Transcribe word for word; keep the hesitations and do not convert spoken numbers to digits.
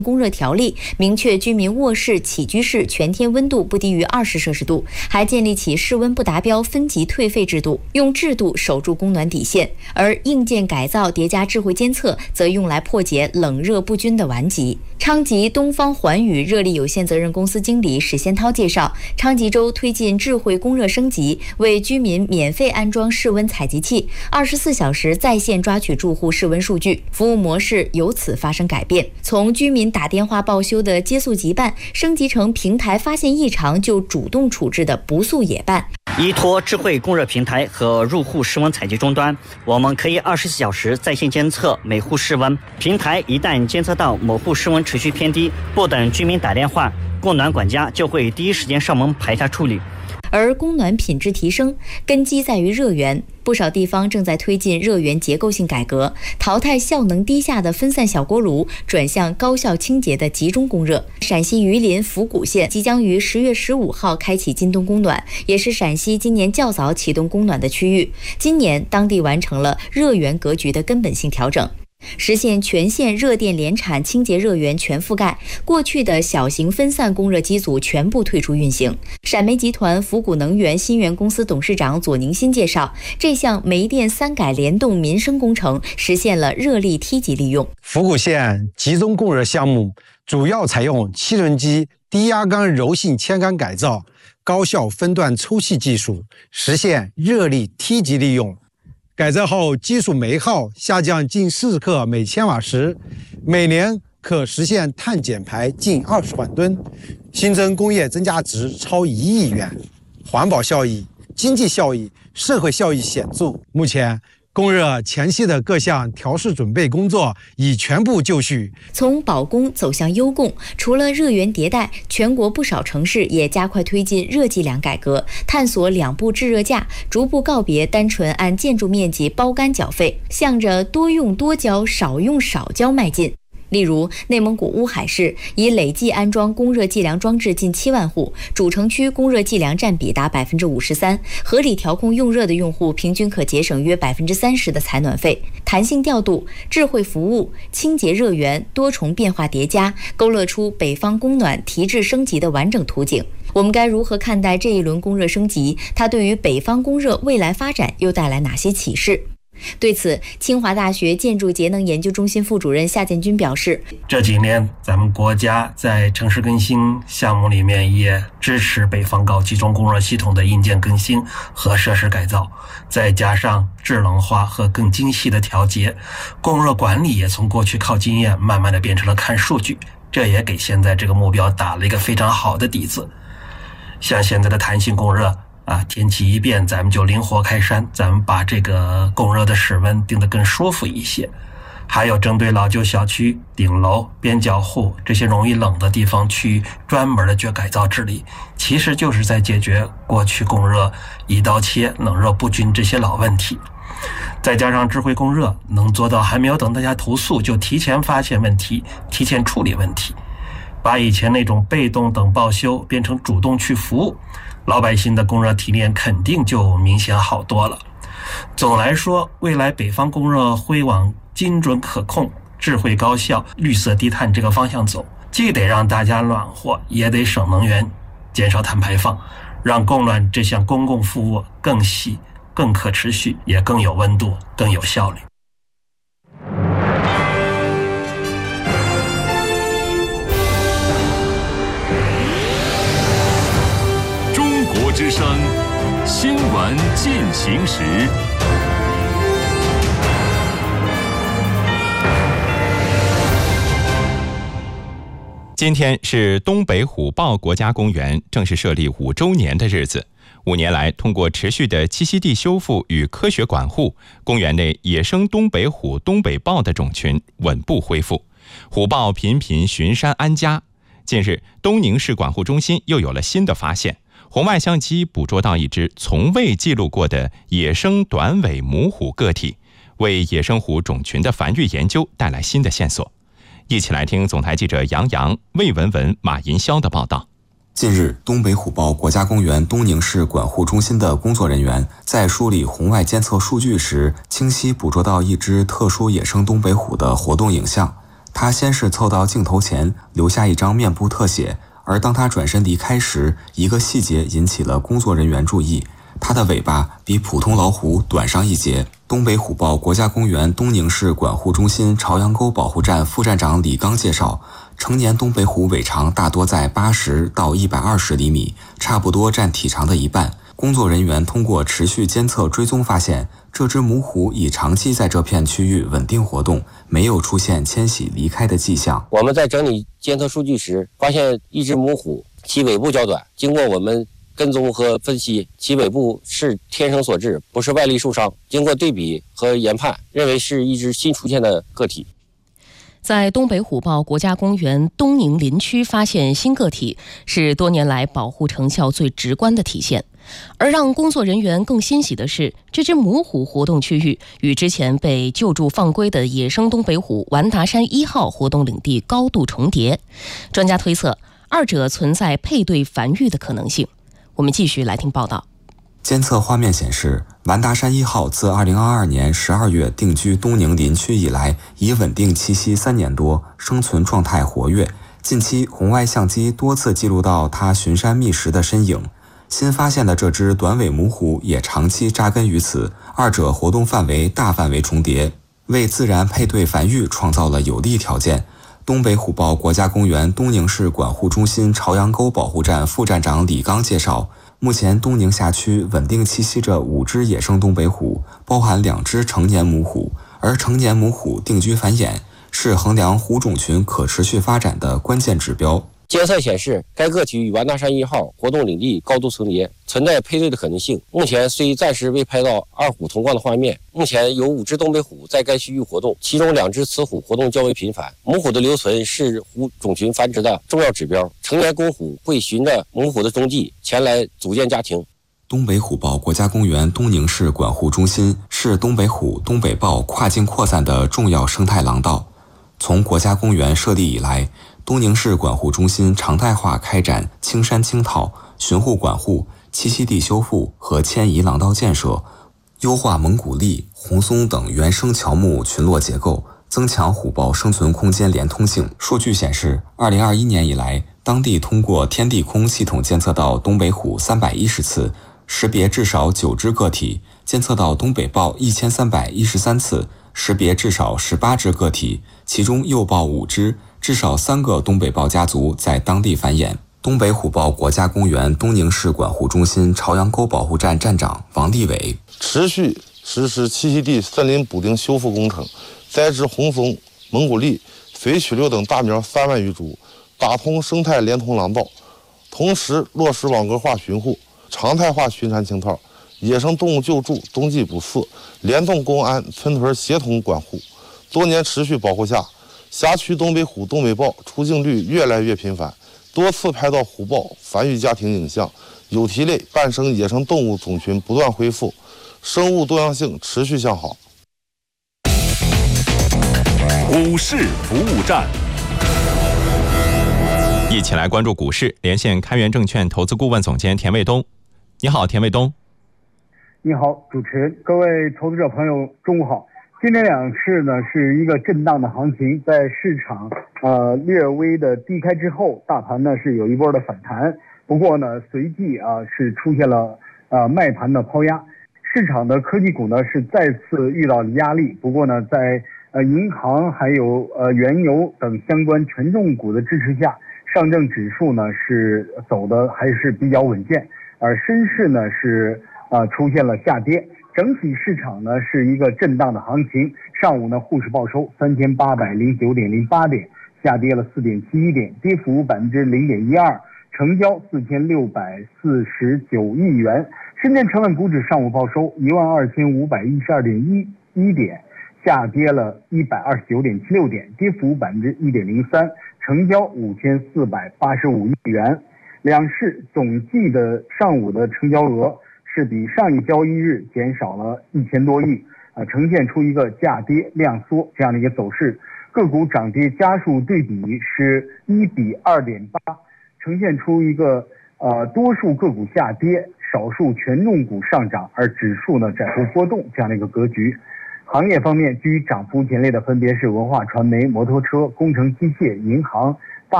供热条例明确居民卧室、起居室全天温度不低于二十摄氏度，还建立起室温不达标分级退费制度，用制度守住供暖底线。而硬件改造叠加智慧监测，则用来破解冷热不均的顽疾。昌吉东方环宇热力有限责任公司经理史先涛介绍，昌吉州推进智慧供热升级，为居民免费安装室温采集器，二十四小时在线抓取住户室温数据，服务模式由此发生改变，从居民打电话报修的接速急办，升级成平台发现异常就主动处置的不速也办。 依托智慧供热平台和入户室温采集终端，我们可以二十四小时在线监测每户室温。平台一旦监测到某户室温持续偏低，不等居民打电话，供暖管家就会第一时间上门排查处理。 而供暖品质提升根基在于热源，不少地方正在推进热源结构性改革，淘汰效能低下的分散小锅炉，转向高效清洁的集中供热。陕西榆林府谷县即将于十月十五号开启今冬供暖，也是陕西今年较早启动供暖的区域。今年当地完成了热源格局的根本性调整，实现全县热电联产清洁热源全覆盖，过去的小型分散供热机组全部退出运行。陕煤集团府谷能源新源公司董事长左宁新介绍，这项煤电三改联动民生工程实现了热力梯级利用。 府谷县集中供热项目主要采用汽轮机低压缸柔性铅杆改造、高效分段抽气技术，实现热力梯级利用。改造后基础煤耗下降近四克每千瓦时，每年可实现碳减排近二十万吨，新增工业增加值超一亿元，环保效益、经济效益、社会效益显著。目前供热前期的各项调试准备工作已全部就绪。 从保供走向优供，除了热源迭代，全国不少城市也加快推进热计量改革，探索两步制热价，逐步告别单纯按建筑面积包干缴费，向着多用多交、少用少交迈进。例如，内蒙古乌海市已累计安装供热计量装置近七万户，主城区供热计量占比达百分之五十三，合理调控用热的用户平均可节省约百分之三十的采暖费。弹性调度、智慧服务、清洁热源多重变化叠加，勾勒出北方供暖提质升级的完整图景。我们该如何看待这一轮供热升级？它对于北方供热未来发展又带来哪些启示？对此，清华大学建筑节能研究中心副主任夏建军表示， 这几年咱们国家在城市更新项目里面也支持北方高集中供热系统的硬件更新和设施改造，再加上智能化和更精细的调节，供热管理也从过去靠经验慢慢的变成了看数据，这也给现在这个目标打了一个非常好的底子。像现在的弹性供热啊，天气一变，咱们就灵活开山，咱们把这个供热的室温定得更舒服一些。还有针对老旧小区、顶楼、边角户这些容易冷的地方去专门的去改造治理，其实就是在解决过去供热一刀切、冷热不均这些老问题。再加上智慧供热，能做到还没有等大家投诉就提前发现问题，提前处理问题，把以前那种被动等报修变成主动去服务，老百姓的供热体验肯定就明显好多了。总来说，未来北方供热会往精准可控、智慧高效、绿色低碳这个方向走，既得让大家暖和，也得省能源、减少碳排放，让供暖这项公共服务更细、更可持续，也更有温度、更有效率。 之声新闻进行时， 今天是东北虎豹国家公园正式设立五周年的日子。五年来，通过持续的栖息地修复与科学管护，公园内野生东北虎、东北豹的种群稳步恢复，虎豹频频巡山安家。近日，东宁市管护中心又有了新的发现。红外相机捕捉到一只从未记录过的野生短尾母虎个体，为野生虎种群的繁育研究带来新的线索。一起来听总台记者杨洋、魏文文、马银霄的报道。 近日，东北虎豹国家公园东宁市管护中心的工作人员在梳理红外监测数据时，清晰捕捉到一只特殊野生东北虎的活动影像。 他先是凑到镜头前留下一张面部特写，而当他转身离开时，一个细节引起了工作人员注意，它的尾巴比普通老虎短上一截。东北虎豹国家公园东宁市管护中心朝阳沟保护站副站长李刚介绍，成年东北虎尾长大多在八十到一百二十厘米，差不多占体长的一半。工作人员通过持续监测追踪发现，这只母虎已长期在这片区域稳定活动，没有出现迁徙离开的迹象。 我们在整理监测数据时，发现一只母虎其尾部较短，经过我们跟踪和分析，其尾部是天生所致，不是外力受伤。经过对比和研判，认为是一只新出现的个体。 在东北虎豹国家公园东宁林区发现新个体，是多年来保护成效最直观的体现。而让工作人员更欣喜的是，这只母虎活动区域与之前被救助放归的野生东北虎完达山一号活动领地高度重叠。专家推测，二者存在配对繁育的可能性。我们继续来听报道。 监测画面显示，完达山一号自二零二二年十二月定居东宁林区以来，已稳定栖息三年多，生存状态活跃。近期红外相机多次记录到它巡山觅食的身影。新发现的这只短尾母虎也长期扎根于此，二者活动范围大范围重叠，为自然配对繁育创造了有利条件。东北虎豹国家公园东宁市管护中心朝阳沟保护站副站长李刚介绍，目前东宁辖区稳定栖息着五只野生东北虎，包含两只成年母虎，而成年母虎定居繁衍是衡量虎种群可持续发展的关键指标。 监测显示，该个体与完达山一号活动领地高度重叠，存在配对的可能性。目前虽暂时未拍到二虎同框的画面，目前有五只东北虎在该区域活动，其中两只雌虎活动较为频繁。母虎的留存是虎种群繁殖的重要指标，成年公虎会循着母虎的踪迹前来组建家庭。 东北虎豹国家公园东宁市管护中心是东北虎、东北豹跨境扩散的重要生态廊道。从国家公园设立以来，东宁市管护中心常态化开展青山青草、巡护管护、栖息地修复和迁移廊道建设，优化蒙古栎、红松等原生乔木群落结构，增强虎豹生存空间连通性。数据显示，二零二一年以来，当地通过天地空系统监测到东北虎三百一十次，识别至少九只个体；监测到东北豹一千三百一十三次，识别至少十八只个体，其中幼豹五只。至少三个东北豹家族在当地繁衍。东北虎豹国家公园东宁市管护中心朝阳沟保护站站长王立伟， 持续实施栖息地森林补丁修复工程，栽植红松、蒙古栎、绥曲六等大苗三万余株，打通生态连通廊道，同时落实网格化巡护、常态化巡山清套、野生动物救助、冬季捕饲，联动公安、村屯协同管护。多年持续保护下，辖区东北虎、东北豹出境率越来越频繁，多次拍到虎豹繁育家庭影像，有蹄类半生野生动物种群不断恢复，生物多样性持续向好。 股市服务站， 一起来关注股市，连线开元证券投资顾问总监田卫东。你好，田卫东。 你好，主持人，各位投资者朋友，中午好。今天两市呢是一个震荡的行情，在市场呃略微的低开之后，大盘呢是有一波的反弹，不过呢随即啊是出现了呃卖盘的抛压，市场的科技股呢是再次遇到压力，不过呢在呃银行还有呃原油等相关权重股的支持下，上证指数呢是走的还是比较稳健，而深市呢是呃出现了下跌。整体市场呢是一个震荡的行情，上午呢沪市报收三千八百零九点零八点，下跌了四点七一点，跌幅百分之零点一二，成交四千六百四十九亿元。深圳成分股指上午报收一万二千五百一十二点一一点，下跌了一百二十九点七六点，跌幅百分之一点零三，成交五千四百八十五亿元。两市总计的上午的成交额是比上一交易日减少了一千多亿，啊，呈现出一个价跌量缩这样的一个走势。个股涨跌家数对比是一比二点八，呈现出一个呃多数个股下跌，少数权重股上涨，而指数呢窄幅波动这样的一个格局。 行业方面，居涨幅前列的分别是文化传媒、摩托车、工程机械、银行、